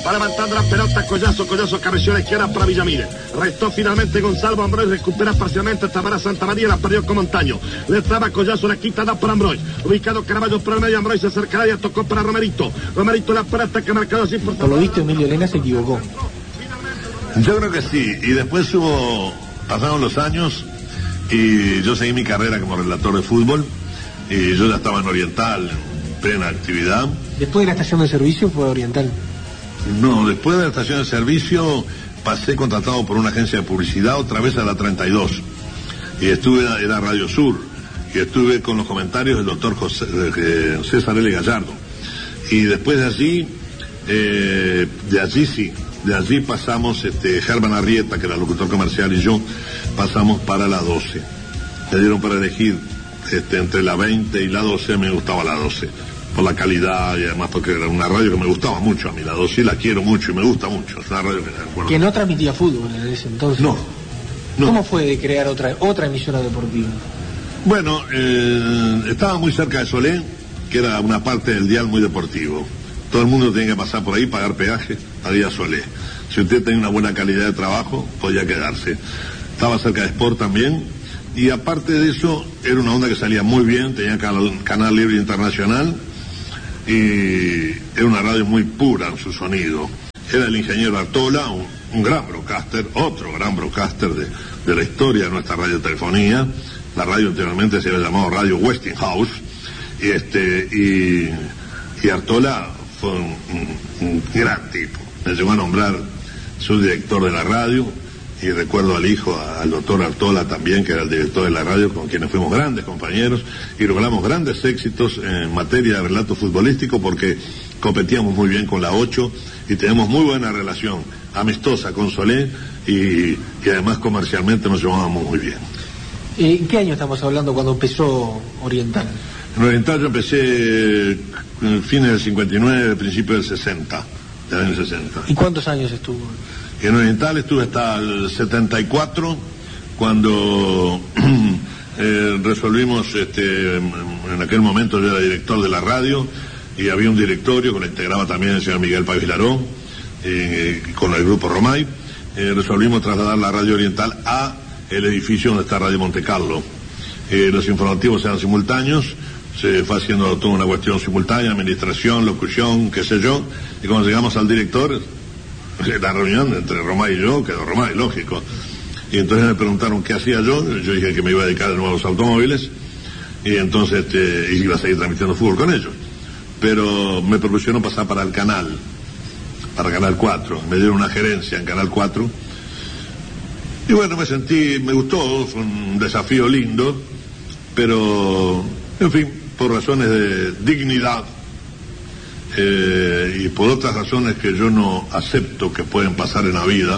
Va levantando la pelota, Collazo cabeció a la izquierda para Villamil. Restó finalmente Gonzalo Ambrois, recupera parcialmente, tapará Santa María, la perdió con Montaño. Le traba Collazo, la quita, da para Ambrois. Ubicado Caraballo por el medio, Ambrois se acercará y tocó para Romerito. Romerito la pelota que ha marcado así por... Por lo visto Emilio Elena se equivocó. Yo creo que sí, y después pasaron los años y yo seguí mi carrera como relator de fútbol y yo ya estaba en Oriental, en plena actividad. Después de la estación de servicio fue Oriental. No, después de la estación de servicio pasé contratado por una agencia de publicidad otra vez a la 32 y era Radio Sur y estuve con los comentarios del doctor César L. Gallardo y después de allí de allí pasamos Germán Arrieta, que era locutor comercial, y yo pasamos para la 12. Me dieron para elegir entre la 20 y la 12, me gustaba la 12 por la calidad y además porque era una radio que me gustaba mucho a mí, la 12, y la quiero mucho y me gusta mucho. Es una radio que no transmitía fútbol en ese entonces. No. ¿Cómo fue de crear otra emisora deportiva? Bueno, estaba muy cerca de Solé, que era una parte del dial muy deportivo. Todo el mundo tenía que pasar por ahí, pagar peaje, para ir a Solé. Si usted tenía una buena calidad de trabajo, podía quedarse. Estaba cerca de Sport también, y aparte de eso, era una onda que salía muy bien, tenía canal libre internacional, y era una radio muy pura en su sonido. Era el ingeniero Artola, un gran broadcaster, otro gran broadcaster de la historia de nuestra radiotelefonía. La radio anteriormente se había llamado Radio Westinghouse, y Artola fue un gran tipo. Me llegó a nombrar subdirector de la radio y recuerdo al hijo, al doctor Artola también, que era el director de la radio, con quienes fuimos grandes compañeros y logramos grandes éxitos en materia de relato futbolístico porque competíamos muy bien con la 8 y tenemos muy buena relación amistosa con Solé y además comercialmente nos llevábamos muy bien. ¿En qué año estamos hablando cuando empezó Oriental? En Oriental yo empecé en fines del 59, principio del 60, del año 60. ¿Y cuántos años estuvo? En Oriental estuve hasta el 74, cuando resolvimos, en aquel momento yo era director de la radio, y había un directorio que lo integraba también el señor Miguel Páez Vilaró, con el grupo Romay. Resolvimos trasladar la radio Oriental a el edificio donde está Radio Monte Carlo. Los informativos eran simultáneos, se fue haciendo toda una cuestión simultánea, administración, locución, qué sé yo, y cuando llegamos al director, la reunión entre Romay y yo, quedó Romay, lógico, y entonces me preguntaron qué hacía yo dije que me iba a dedicar de nuevo a los automóviles, y entonces iba a seguir transmitiendo fútbol con ellos, pero me propusieron pasar para Canal 4, me dieron una gerencia en Canal 4, y bueno, me gustó, fue un desafío lindo, pero, en fin, por razones de dignidad y por otras razones que yo no acepto que pueden pasar en la vida,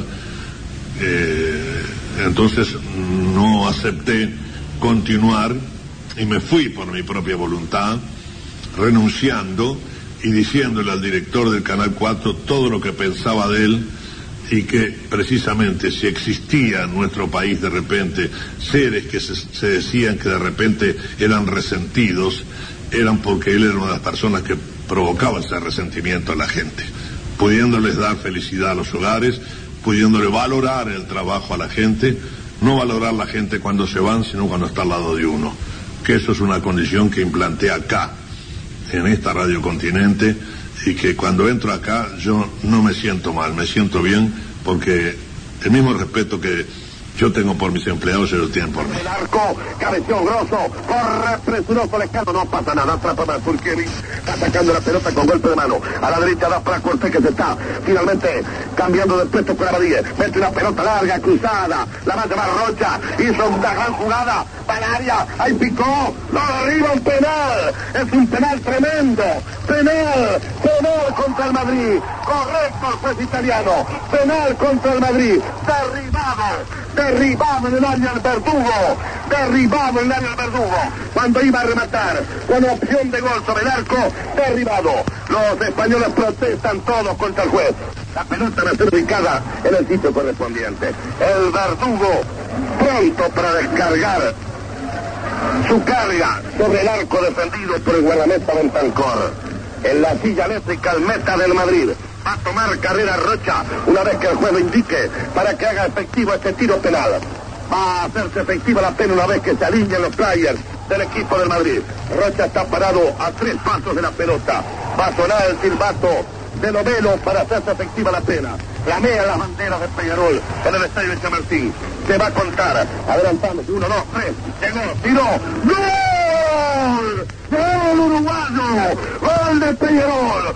entonces no acepté continuar y me fui por mi propia voluntad, renunciando y diciéndole al director del Canal 4 todo lo que pensaba de él, y que precisamente si existía en nuestro país de repente seres que se decían que de repente eran resentidos, eran porque él era una de las personas que provocaba ese resentimiento a la gente, pudiéndoles dar felicidad a los hogares, pudiéndole valorar el trabajo a la gente, no valorar la gente cuando se van, sino cuando está al lado de uno, que eso es una condición que implanté acá, en esta Radio Continente, y que cuando entro acá yo no me siento mal, me siento bien, porque el mismo respeto que yo tengo por mis empleados, ellos tienen por mí. El arco, cabeció grosso, corre presuroso Lescano, no pasa nada, atrapa para Fulqueri, está sacando la pelota con golpe de mano, a la derecha da para Cortés, que se está finalmente cambiando de puesto con Abadía, mete una pelota larga, cruzada, la va a llevar Rocha, hizo una gran jugada, para el área, ahí picó, lo derriba, un penal, es un penal tremendo, penal contra el Madrid, correcto el juez italiano, penal contra el Madrid, derribado en el área del Verdugo, cuando iba a rematar, con opción de gol sobre el arco, derribado. Los españoles protestan todos contra el juez. La pelota va a ser ubicada en el sitio correspondiente. El Verdugo pronto para descargar su carga sobre el arco defendido por el guardameta Bentancor. En la silla eléctrica, el meta del Madrid. Va a tomar carrera Rocha una vez que el juez lo indique para que haga efectivo este tiro penal. Va a hacerse efectiva la pena una vez que se alineen los players del equipo del Madrid. Rocha está parado a 3 pasos de la pelota. Va a sonar el silbato de noveno para hacerse efectiva la pena. Flamea las banderas de Peñarol en el estadio de Chamartín. Se va a contar. Adelantamos. 1, 2, 3. Llegó. Tiró. ¡Gol! ¡Gol uruguayo! ¡Gol de Peñarol!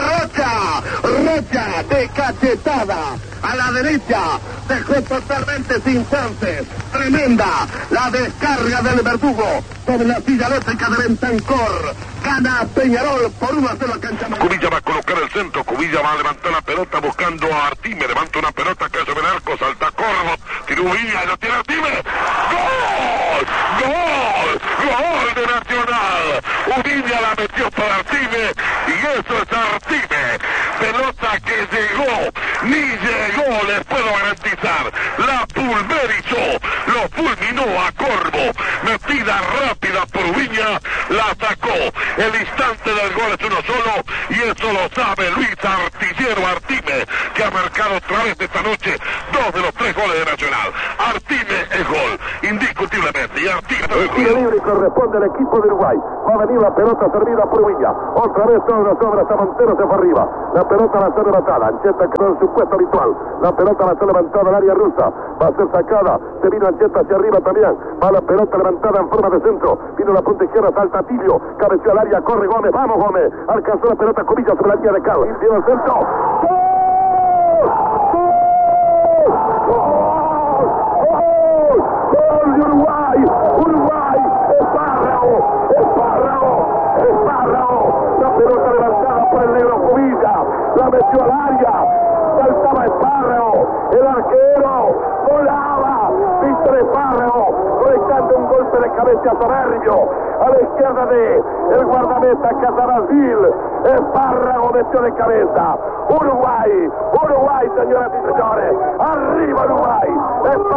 Rocha de cachetada a la derecha. Dejó totalmente sin chances. Tremenda la descarga del verdugo sobre la silla eléctrica de Bentancor. Gana Peñarol por 1-0 a cancha. Cubilla va a colocar el centro, Cubilla va a levantar la pelota buscando a Artime, levanta una pelota que sobre el arco, salta Corvo, tira Uvilla y la tira Artime. ¡Gol! ¡Gol! ¡Gol de Nacional! Uvilla la metió para Artime y eso es Artime. Pelota que llegó, ni llegó, les puedo garantizar. La pulverizó, lo fulminó a Corvo. Metida rápida por Uvilla, la sacó. El instante del gol es uno solo y eso lo sabe Luis Artillero Artime, que ha marcado otra vez esta noche 2 de los 3 goles de Nacional. Artime es gol, indiscutiblemente. Y Artime... El tiro libre corresponde al equipo de Uruguay. Va a venir la pelota servida por Uvilla. Otra vez sobra Montero, se fue arriba. La pelota va a ser levantada. Ancheta quedó en su puesto habitual. La pelota va a ser levantada al área rusa. Va a ser sacada. Se vino Ancheta hacia arriba también. Va la pelota levantada en forma de centro. Vino la punta izquierda, salta Tilio. Cabeció al área, corre Gómez. Vamos Gómez. Alcanzó la pelota Cubilla sobre la línea de Carlos. Vino el centro. ¡Gol de Uruguay! ¡Uruguay! ¡Espárrago! La pelota levantada por el negro Cubilla. La metió al área. Saltaba Espárrago. El arquero volaba. Víctor Espárrago conectando un golpe de cabeza soberbio a la izquierda de el guardameta Casarazil. Espárrago metió de cabeza. Uruguay, señoras y señores. Arriba Uruguay.